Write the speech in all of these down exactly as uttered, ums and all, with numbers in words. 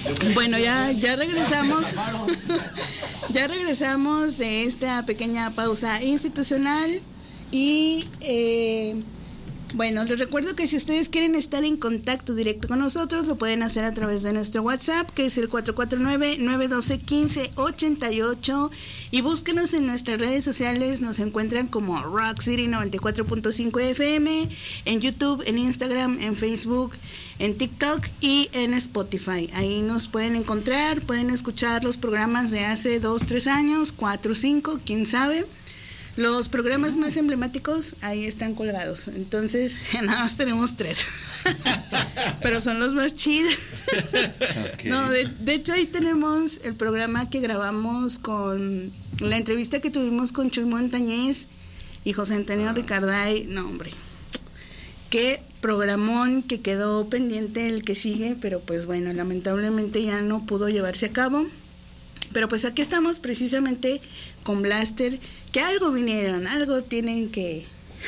Bueno, ya, ya regresamos. Ya regresamos de esta pequeña pausa institucional. Y eh, bueno, les recuerdo que si ustedes quieren estar en contacto directo con nosotros, lo pueden hacer a través de nuestro WhatsApp, que es el cuatro cuatro nueve, nueve uno dos, uno cinco ocho ocho, y búsquenos en nuestras redes sociales. Nos encuentran como Rock City noventa y cuatro punto cinco F M, en YouTube, en Instagram, en Facebook, en TikTok y en Spotify. Ahí nos pueden encontrar, pueden escuchar los programas de hace dos, tres años, cuatro, cinco, quién sabe. Los programas más emblemáticos ahí están colgados. Entonces, nada más tenemos tres. Pero son los más chidos. Okay. No, de, de hecho ahí tenemos el programa que grabamos con la entrevista que tuvimos con Chuy Montañez y José Antonio ah. Ricarday. No, hombre. Qué programón que quedó pendiente el que sigue, pero pues bueno, lamentablemente ya no pudo llevarse a cabo. Pero pues aquí estamos precisamente con Blaster, que algo vinieron, algo tienen que...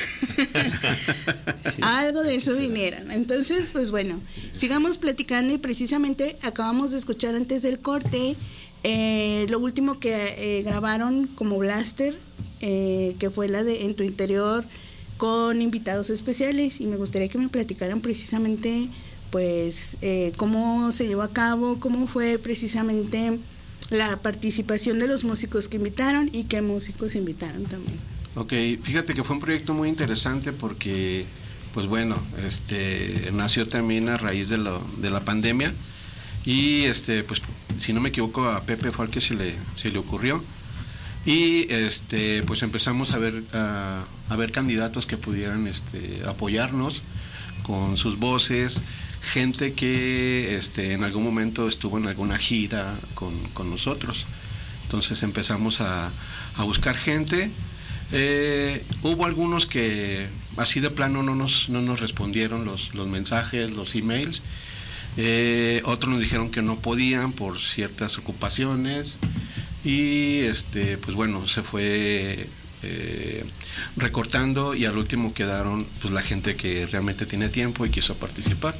algo de eso vinieron. Entonces, pues bueno, sigamos platicando y precisamente acabamos de escuchar antes del corte eh, lo último que eh, grabaron como Blaster, eh, que fue la de En tu Interior, con invitados especiales, y me gustaría que me platicaran precisamente pues eh, cómo se llevó a cabo, cómo fue precisamente la participación de los músicos que invitaron y qué músicos invitaron también. Ok, fíjate que fue un proyecto muy interesante porque, pues bueno, este nació también a raíz de, lo, de la pandemia y, este pues si no me equivoco, a Pepe fue al que se le, se le ocurrió y, este pues empezamos a ver, a, a ver candidatos que pudieran este, apoyarnos con sus voces, gente que este, en algún momento estuvo en alguna gira con, con nosotros. Entonces empezamos a, a buscar gente. Eh, hubo algunos que así de plano no nos, no nos respondieron los, los mensajes, los emails. Eh, otros nos dijeron que no podían por ciertas ocupaciones. Y este, pues bueno, se fue eh, recortando y al último quedaron pues la gente que realmente tiene tiempo y quiso participar.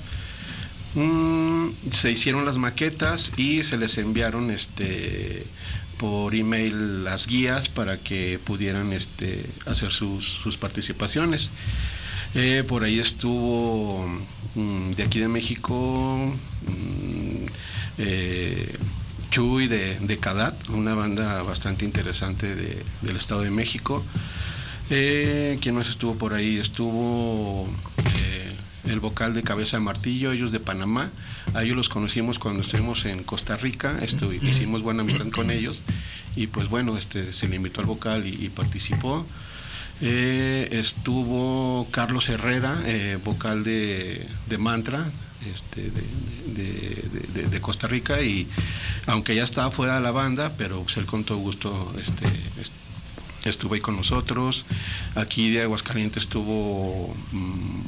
Mm, se hicieron las maquetas y se les enviaron este por email las guías para que pudieran este hacer sus, sus participaciones. Eh, por ahí estuvo mm, de aquí de México mm, eh, Chuy de, de Cadat, una banda bastante interesante de, del Estado de México. Eh, ¿Quién más estuvo por ahí? Estuvo eh, el vocal de Cabeza de Martillo, ellos de Panamá. A ellos los conocimos cuando estuvimos en Costa Rica, estu- hicimos buena amistad con ellos y pues bueno, este se le invitó al vocal y, y participó. Eh, estuvo Carlos Herrera, eh, vocal de, de Mantra, este, de, de, de, de, de Costa Rica, y aunque ya estaba fuera de la banda, pero pues él con todo gusto este, este, estuvo ahí con nosotros. Aquí de Aguascalientes estuvo mmm,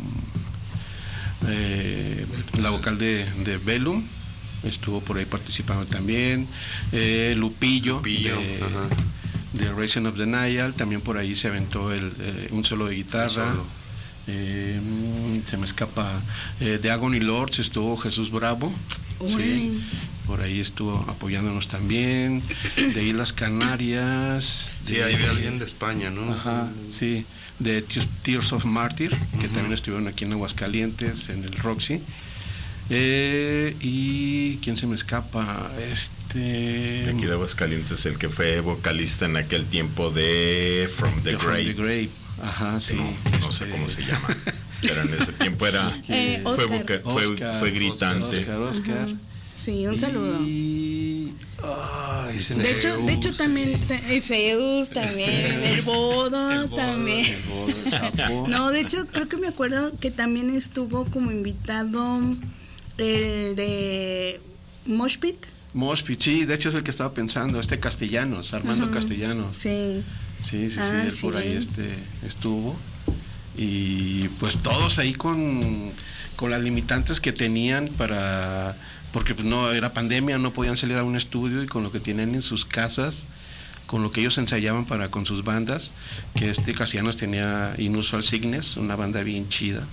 eh, la vocal de, de Velum, estuvo por ahí participando también. eh, Lupillo, Lupillo de, de Racing of the Nile, también por ahí se aventó el, eh, un solo de guitarra. Eh, se me escapa. Eh, de Agony Lords estuvo Jesús Bravo, sí, por ahí estuvo apoyándonos también. De Islas Canarias, sí, de, hay de alguien de España, ¿no? Ajá, sí, de Tears of Martyr, que uh-huh. también estuvieron aquí en Aguascalientes, en el Roxy. Eh, y quién se me escapa, este de aquí de Aguascalientes, el que fue vocalista en aquel tiempo de From the Grave. Grave. Ajá, sí. No, no este... sé cómo se llama, pero en ese tiempo era eh, fue, Oscar. fue, Oscar, fue gritante. Oscar, Oscar. Uh-huh. Sí, un saludo. Y... Ay, de hecho, de hecho también Zeus también, el Bodo, el Bodo también. El Bodo, el Chapo. No, de hecho creo que me acuerdo que también estuvo como invitado el de Moshpit. Moshpit, sí, de hecho es el que estaba pensando, este Castellanos, Armando uh-huh. Castellanos. Sí. Sí, sí, ah, sí, él sí, por ahí este estuvo. Y pues todos ahí con, con las limitantes que tenían para, porque pues no era pandemia, no podían salir a un estudio, y con lo que tienen en sus casas, con lo que ellos ensayaban para con sus bandas, que este Castellanos tenía Inusual Signes, una banda bien chida,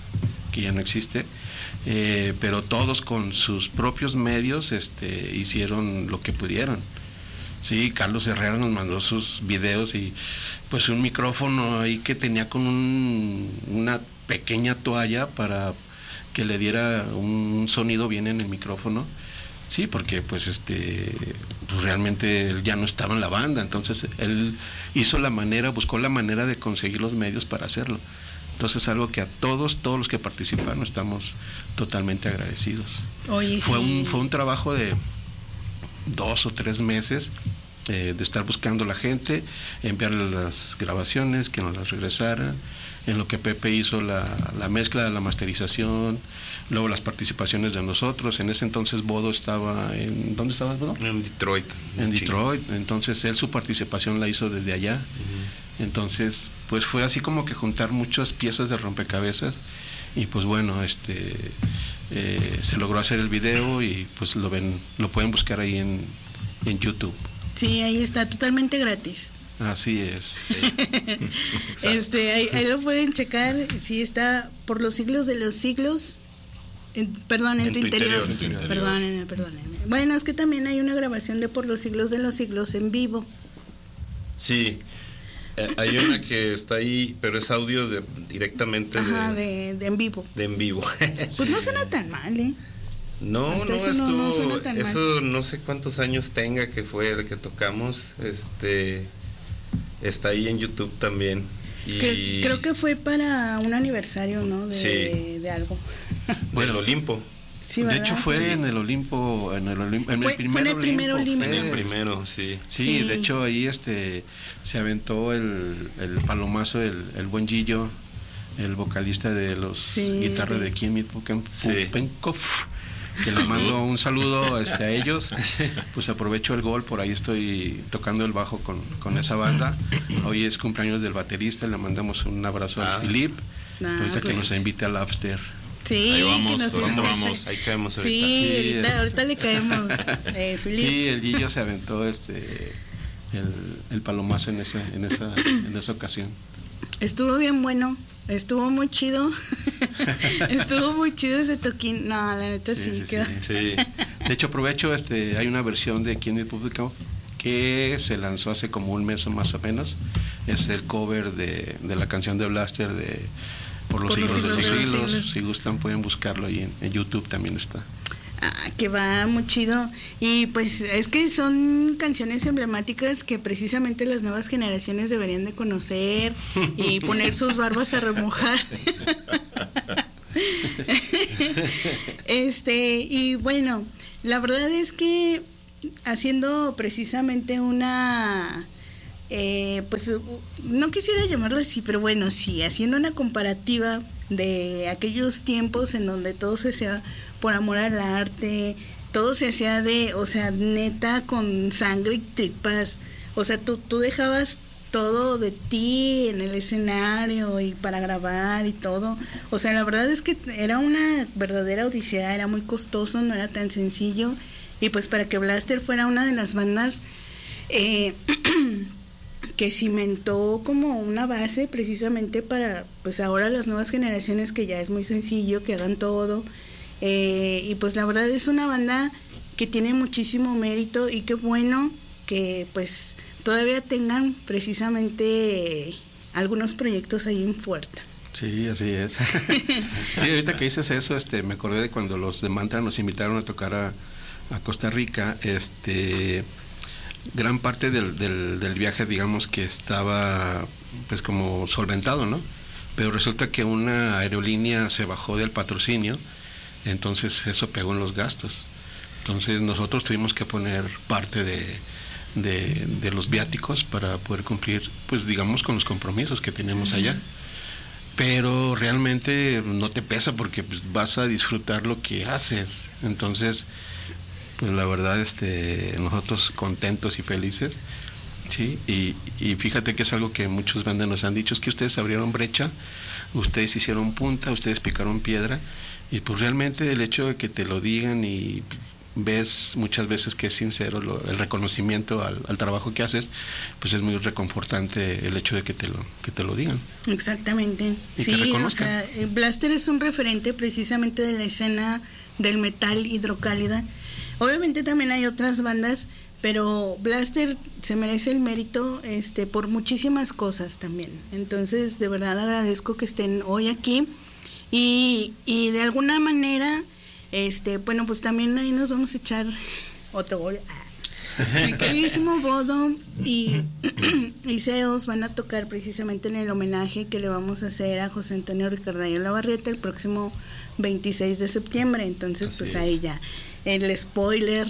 que ya no existe, eh, pero todos con sus propios medios este, hicieron lo que pudieron. Sí, Carlos Herrera nos mandó sus videos y pues un micrófono ahí que tenía con un, una pequeña toalla para que le diera un sonido bien en el micrófono. Sí, porque pues este pues realmente él ya no estaba en la banda, entonces él hizo la manera, buscó la manera de conseguir los medios para hacerlo. Entonces algo que a todos, todos los que participaron estamos totalmente agradecidos. Oye, fue sí. un fue un trabajo de dos o tres meses eh, de estar buscando a la gente, enviarle las grabaciones, que nos las regresaran, en lo que Pepe hizo la, la mezcla, la masterización, luego las participaciones de nosotros. En ese entonces Bodo estaba en... ¿Dónde estabas, Bodo? En Detroit. En Detroit, entonces él su participación la hizo desde allá. Uh-huh. Entonces, pues fue así como que juntar muchas piezas de rompecabezas y pues bueno, este eh, se logró hacer el video y pues lo ven, lo pueden buscar ahí en, en YouTube. Sí, ahí está, totalmente gratis. Así es. Sí. este, ahí, ahí lo pueden checar, sí está por los siglos de los siglos. En, perdón, en, en tu, tu interior. interior. Perdónenme, perdónenme. Bueno, es que también hay una grabación de Por los siglos de los siglos en vivo. Sí. Eh, hay una que está ahí, pero es audio de, directamente Ajá, de, de, de en vivo. De en vivo. Pues sí. No suena tan mal, ¿eh? No, Hasta no, eso estuvo, no, no suena tan eso mal. No sé cuántos años tenga que fue el que tocamos, este, está ahí en YouTube también. Y que, creo que fue para un aniversario, ¿no? De, sí. de algo. Bueno, del Olimpo. Sí, de hecho fue sí. en el Olimpo, en el Olimpo, en fue, el primer fue en el primer Olimpo. Olimpo. En el primero, sí. sí. Sí, de hecho ahí este se aventó el, el palomazo, el, el buen Gillo, el vocalista de los sí, guitarras sí. de Kiemit Pupenkov. Sí. Que le mando un saludo este, a ellos. Pues aprovecho el gol, por ahí estoy tocando el bajo con, con esa banda. Hoy es cumpleaños del baterista, le mandamos un abrazo ah. al Filip, ah, pues, pues que nos invite al after. Sí, ahí vamos, que nos vamos. Ahí caemos ahorita. Sí, sí ahorita, el, ahorita le caemos, eh, Filip. Sí, el Gillo se aventó este el, el palomazo en esa, en esa, en esa ocasión. Estuvo bien bueno. Estuvo muy chido. Estuvo muy chido ese toquín. No, la neta sí. sí, sí, quedó. sí. De hecho, aprovecho, este, hay una versión de Kiemit Pupenkov que se lanzó hace como un mes o más o menos. Es el cover de, de la canción de Blaster de Por los, Por siglos, los siglos de los siglos. siglos. Si gustan pueden buscarlo ahí en, en YouTube también está. Ah, que va muy chido. Y pues es que son canciones emblemáticas que precisamente las nuevas generaciones deberían de conocer y poner sus barbas a remojar. Este, y bueno, la verdad es que haciendo precisamente una eh, pues no quisiera llamarlo así, pero bueno, sí, haciendo una comparativa de aquellos tiempos en donde todo se hacía por amor al arte, todo se hacía de, o sea, neta, con sangre y tripas, o sea, tú, tú dejabas todo de ti en el escenario y para grabar y todo, o sea, la verdad es que era una verdadera odisea, era muy costoso, no era tan sencillo, y pues para que Blaster fuera una de las bandas eh, que cimentó como una base precisamente para, pues ahora las nuevas generaciones que ya es muy sencillo, que hagan todo. Eh, y pues la verdad es una banda que tiene muchísimo mérito y qué bueno que pues todavía tengan precisamente algunos proyectos ahí en puerta. Sí, así es. Sí, ahorita que dices eso, este, me acordé de cuando los de Mantra nos invitaron a tocar a, a Costa Rica, este, gran parte del, del, del viaje, digamos que estaba pues como solventado, ¿no? Pero resulta que una aerolínea se bajó del patrocinio. Entonces eso pegó en los gastos. Entonces nosotros tuvimos que poner parte de, de, de los viáticos para poder cumplir, pues digamos, con los compromisos que tenemos allá. Pero realmente no te pesa porque pues, vas a disfrutar lo que haces. Entonces, pues la verdad, este, nosotros contentos y felices. Sí, y, y fíjate que es algo que muchos bandas nos han dicho, es que ustedes abrieron brecha, ustedes hicieron punta, ustedes picaron piedra. Y pues realmente el hecho de que te lo digan y ves muchas veces que es sincero lo, el reconocimiento al, al trabajo que haces, pues es muy reconfortante el hecho de que te lo que te lo digan. Exactamente. Y sí, que reconozcan. o sea, Blaster es un referente precisamente de la escena del metal hidrocálida. Obviamente también hay otras bandas, pero Blaster se merece el mérito este por muchísimas cosas también. Entonces, de verdad agradezco que estén hoy aquí y, y de alguna manera Este, bueno, pues también ahí nos vamos a echar otro gol. Mi queridísimo Bodo y, y Zeus van a tocar precisamente en el homenaje que le vamos a hacer a José Antonio Ricardayo Lavarrieta el próximo veintiséis de septiembre. Entonces, Así pues es. Ahí ya el spoiler.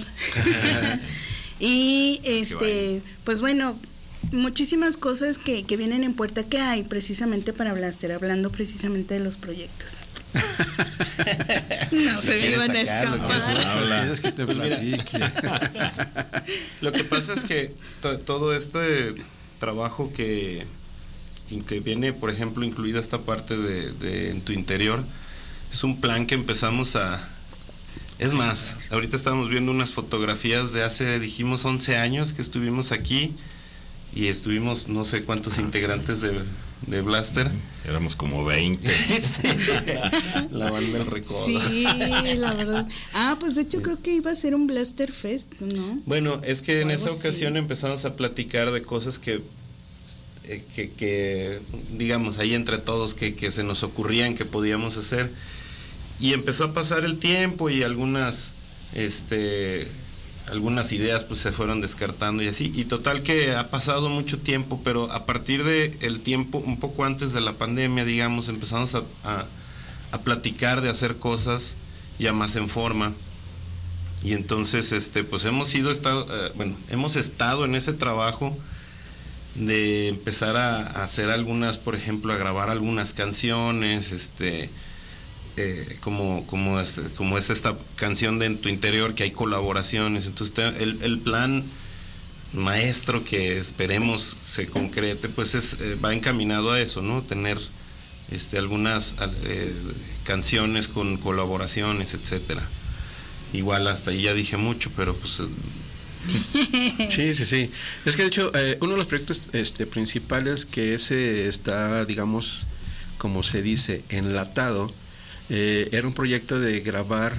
Y este, pues bueno, muchísimas cosas que, que vienen en puerta que hay precisamente para Blaster, hablando precisamente de los proyectos. No si se me iban a escapar. Es que te platique. Lo que pasa es que to, todo este trabajo que, que viene, por ejemplo, incluida esta parte de, de en tu interior, es un plan que empezamos a... Es más, ahorita estábamos viendo unas fotografías de hace, dijimos, once años que estuvimos aquí y estuvimos no sé cuántos ah, integrantes sí. de, de Blaster. Éramos como veinte. Sí. La banda del recodo. Sí, la verdad. Ah, pues de hecho sí. Creo que iba a ser un Blaster Fest, ¿no? Bueno, es que en esa ocasión así. Empezamos a platicar de cosas que, que, que digamos, ahí entre todos que, que se nos ocurrían que podíamos hacer. Y empezó a pasar el tiempo y algunas, este... algunas ideas pues se fueron descartando y así, y total que ha pasado mucho tiempo, pero a partir de el tiempo, un poco antes de la pandemia, digamos, empezamos a, a, a platicar de hacer cosas ya más en forma, y entonces este pues hemos ido estado, eh, bueno, hemos estado en ese trabajo de empezar a, a hacer algunas, por ejemplo, a grabar algunas canciones, este Eh, como como es, como es esta canción de En tu interior, que hay colaboraciones. Entonces te, el, el plan maestro que esperemos se concrete pues es eh, va encaminado a eso, ¿no? Tener este algunas eh, canciones con colaboraciones, etcétera. Igual hasta ahí ya dije mucho, pero pues eh. sí, sí, sí. Es que de hecho eh, uno de los proyectos este principales que ese está, digamos, como se dice, enlatado. Eh, era un proyecto de grabar,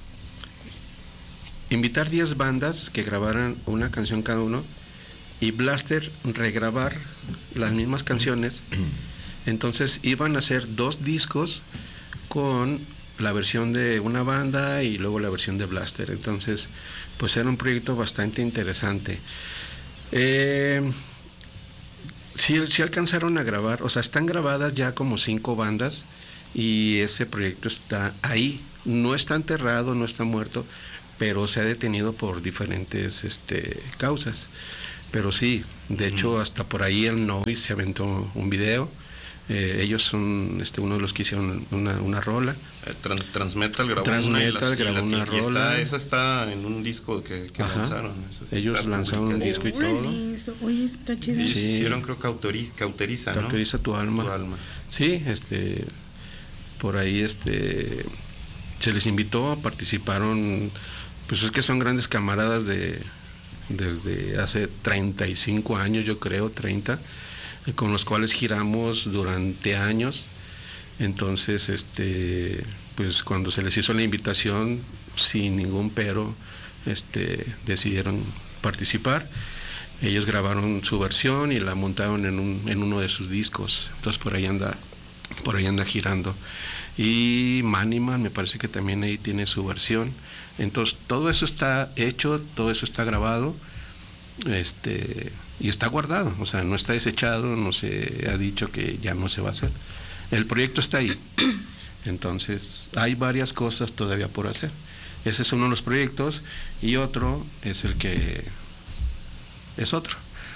invitar diez bandas que grabaran una canción cada uno y Blaster regrabar las mismas canciones. Entonces iban a hacer dos discos con la versión de una banda y luego la versión de Blaster. Entonces, pues era un proyecto bastante interesante. Eh, sí, sí alcanzaron a grabar, o sea, están grabadas ya como cinco bandas. Y ese proyecto está ahí, no está enterrado, no está muerto, pero se ha detenido por diferentes este, causas. Pero sí, de hecho, uh-huh. hasta por ahí el Noise se aventó un video. Eh, ellos son este, uno de los que hicieron una, una rola. Eh, trans, Transmetal grabó Transmetal una, grabó la, una rola. Está, esa está en un disco que, que lanzaron. Eso ellos lanzaron un disco y todo. Oye, está chido. Sí, sí. Hicieron, creo, Cauteriza, Cauteriza, ¿no? Cauteriza tu alma. Tu alma. Sí, este... por ahí este se les invitó, participaron, pues es que son grandes camaradas de desde hace treinta y cinco años, yo creo, treinta, con los cuales giramos durante años. Entonces, este pues cuando se les hizo la invitación, sin ningún pero, este decidieron participar. Ellos grabaron su versión y la montaron en un en uno de sus discos. Entonces por ahí anda por ahí anda girando. Y Maniman me parece que también ahí tiene su versión. Entonces todo eso está hecho, todo eso está grabado, este y está guardado, o sea, no está desechado, no se ha dicho que ya no se va a hacer. El proyecto está ahí. Entonces hay varias cosas todavía por hacer. Ese es uno de los proyectos y otro es el que es otro.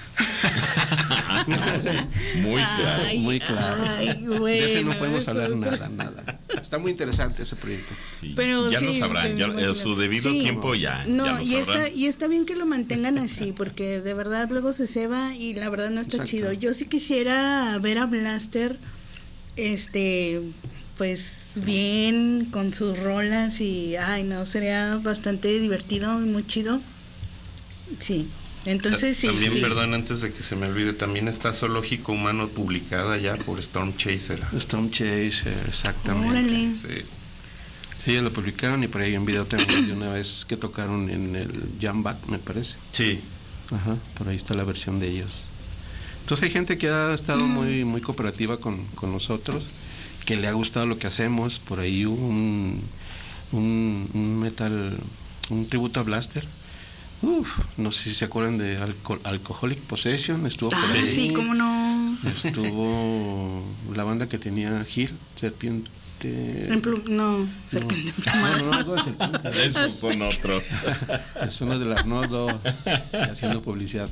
Muy claro, ay, muy claro. Ay, bueno, de ese no podemos hablar nada, nada. Está muy interesante ese proyecto. Sí, pero ya sí, lo sabrán, ya en su debido sí. tiempo ya. No, ya lo y sabrán. está y está bien que lo mantengan así, porque de verdad luego se ceba y la verdad no está Exacto. chido. Yo sí quisiera ver a Blaster, este, pues bien con sus rolas y ay no, sería bastante divertido y muy chido. Sí, entonces sí. También, sí. perdón, antes de que se me olvide, también está Zoológico Humano publicada ya por Storm Chaser. Storm Chaser, exactamente. Órale. Sí. Sí, lo publicaron y por ahí hay un video también de una vez que tocaron en el Jam Back, me parece. Sí. Ajá, por ahí está la versión de ellos. Entonces hay gente que ha estado muy muy cooperativa con, con nosotros, que le ha gustado lo que hacemos. Por ahí hubo un, un, un metal, un tributo a Blaster. Uf, no sé si se acuerdan de Alco- Alcoholic Possession, estuvo por Ah, ahí. sí, cómo no. Estuvo la banda que tenía Gil, Serpiente. En plu- no, serpiente emplumada. No, no, algo de serpiente. Esos son otros. Son los del Arnoldo haciendo publicidad.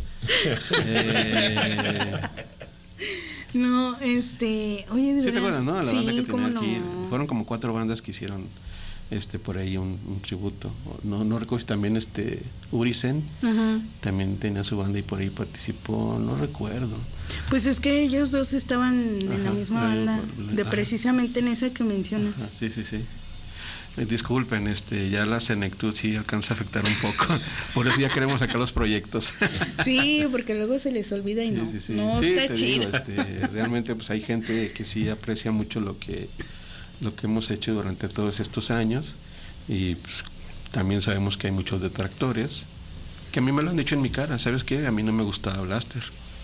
Eh, No, este, oye, de ¿Sí te veras, acuerdas, no? La sí, banda que cómo tenía aquí. no. Fueron como cuatro bandas que hicieron este por ahí un, un tributo. No, no recuerdo si también este Urisen Ajá. también tenía su banda y por ahí participó, no recuerdo. Pues es que ellos dos estaban en la Ajá, misma pero yo banda, por- de ajá. precisamente en esa que mencionas. Ajá, sí, sí, sí. Eh, Disculpen, este, ya la senectud sí alcanza a afectar un poco. Por eso ya queremos sacar los proyectos. Sí, porque luego se les olvida y Sí, no, sí, sí. no Sí, está te chido. digo, este, realmente pues hay gente que sí aprecia mucho lo que lo que hemos hecho durante todos estos años y pues, también sabemos que hay muchos detractores que a mí me lo han dicho en mi cara. ¿Sabes qué? A mí no me gustaba Blaster.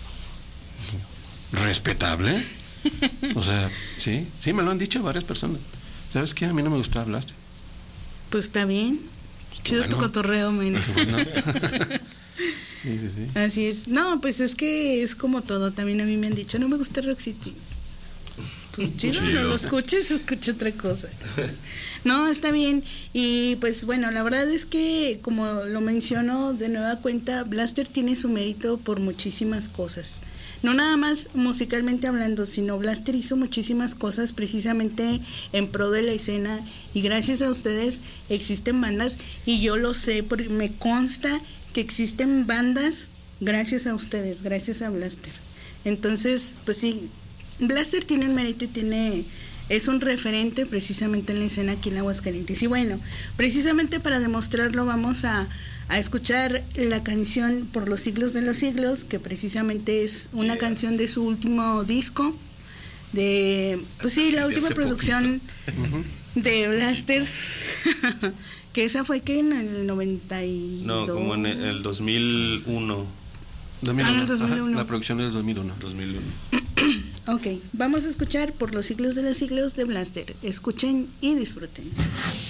¿Respetable? O sea, sí, sí me lo han dicho varias personas. ¿Sabes qué? A mí no me gustaba Blaster. Pues está bien. Chido Bueno. tu cotorreo, men. Bueno. Sí, sí, sí. Así es. No, pues es que es como todo. También a mí me han dicho, no me gusta Rock City. Pues chido, no lo escuches, escucha otra cosa. No, está bien. Y pues bueno, la verdad es que, como lo menciono de nueva cuenta, Blaster tiene su mérito por muchísimas cosas. No nada más musicalmente hablando, sino Blaster hizo muchísimas cosas precisamente en pro de la escena y gracias a ustedes existen bandas y yo lo sé, porque me consta que existen bandas gracias a ustedes, gracias a Blaster. Entonces, pues sí, Blaster tiene un mérito y tiene es un referente precisamente en la escena aquí en Aguascalientes. Y bueno, precisamente para demostrarlo vamos a a escuchar la canción Por los siglos de los siglos, que precisamente es una yeah. canción de su último disco, de, pues sí, la última producción uh-huh. de Blaster, que esa fue que en el noventa y dos. No, como en el, el dos mil uno. dos mil uno. Ah, en el dos mil uno. Ajá, la producción es del dos mil uno. dos mil uno. Ok, vamos a escuchar Por los siglos de los siglos de Blaster. Escuchen y disfruten.